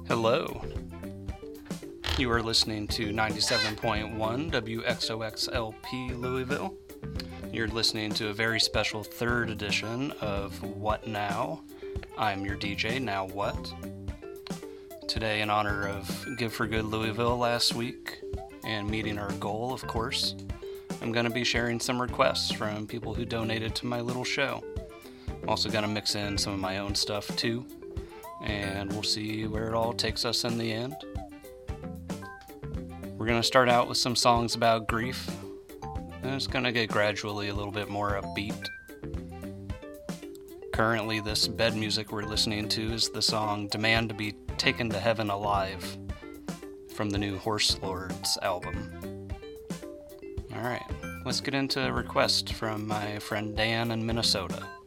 Hello. You are listening to 97.1 WXOXLP Louisville. You're listening to a very special third edition of What Now? I'm your DJ, Now What? Today, in honor of Give for Good Louisville last week and meeting our goal, of course, I'm going to be sharing some requests from people who donated to my little show. I'm also going to mix in some of my own stuff too, and we'll see where it all takes us in the end. We're going to start out with some songs about grief, and it's going to get gradually a little bit more upbeat. Currently, this bed music we're listening to is the song Demand to Be Taken to Heaven Alive from the new Horse Lords album. Alright, let's get into a request from my friend Dan in Minnesota.